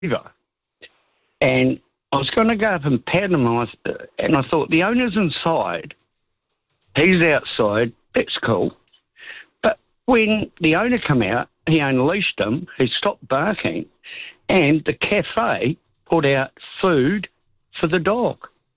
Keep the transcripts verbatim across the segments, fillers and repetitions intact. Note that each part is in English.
river. And I was going to go up and pat him, and I, and I thought, the owner's inside, he's outside, that's cool. But when the owner came out, he unleashed him, he stopped barking, and the cafe put out food for the dog.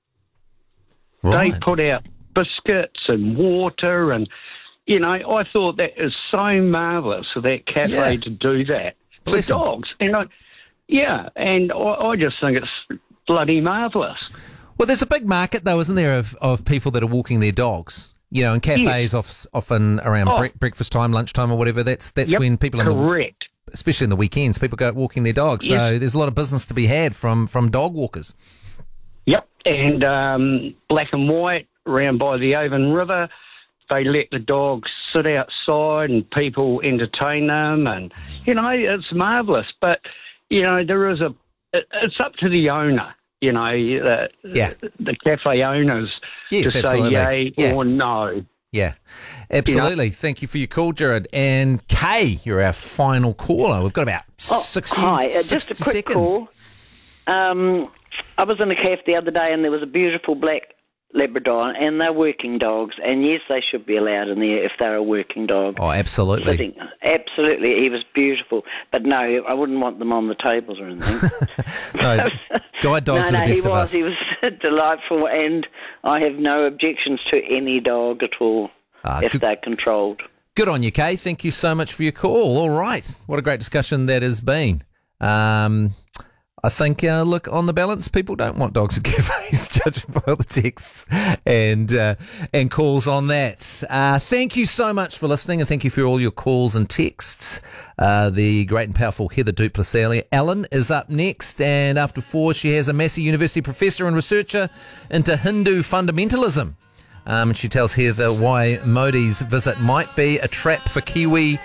Right. They put out biscuits and water, and, you know, I thought that is so marvellous for that cafe Yeah. to do that for Bless 'em. dogs. And I, yeah, and I, I just think it's bloody marvellous. Well, there's a big market, though, isn't there, of, of people that are walking their dogs? You know, and cafes off, often around Oh. bre- breakfast time, lunchtime or whatever. That's that's Yep, when people, in the, correct. especially in the weekends, people go out walking their dogs. So Yes. there's a lot of business to be had from, from dog walkers. Yep, and um, Black and White around by the Avon River, they let the dogs sit outside and people entertain them, and, you know, it's marvellous. But, you know, there is a, it, it's up to the owner, you know, uh, Yeah. the cafe owners Yes, to absolutely. say yay Yeah. or no. Yeah, absolutely. Thank you for your call, Jared. And Kay, you're our final caller. We've got about Oh, sixty, hi, uh, just sixty a quick seconds. call. Um, I was in a cafe the other day and there was a beautiful black Labrador, and they're working dogs, and yes, they should be allowed in there if they're a working dog. Oh, absolutely. Sitting. Absolutely, he was beautiful. But no, I wouldn't want them on the tables or anything. No, guide dogs no, are no, the best he of was. us. He was delightful, and I have no objections to any dog at all Ah, if good- they're controlled. Good on you, Kay. Thank you so much for your call. All right. What a great discussion that has been. Um, I think, uh, look, on the balance, people don't want dogs at cafes, judging by all the texts and uh, and calls on that. Uh, thank you so much for listening, and thank you for all your calls and texts. Uh, the great and powerful Heather Duplessis Allen is up next, and after four, she has a Massey University professor and researcher into Hindu fundamentalism. Um, and she tells Heather why Modi's visit might be a trap for Kiwi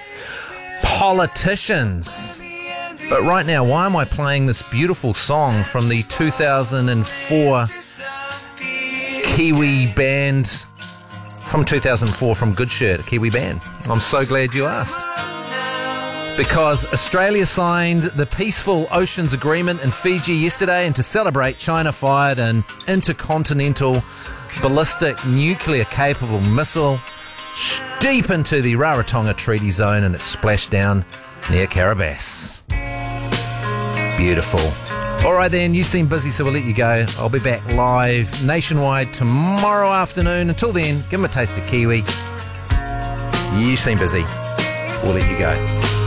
politicians. But right now, why am I playing this beautiful song from the two thousand four Kiwi band, from two thousand four from Goodshirt, a Kiwi band? I'm so glad you asked. Because Australia signed the Peaceful Oceans Agreement in Fiji yesterday, and to celebrate, China fired an intercontinental ballistic nuclear-capable missile deep into the Rarotonga Treaty Zone, and it splashed down near Kiribati. Beautiful. All right then, you seem busy, so we'll let you go. I'll be back live nationwide tomorrow afternoon. Until then, give them a taste of Kiwi. You seem busy. We'll let you go.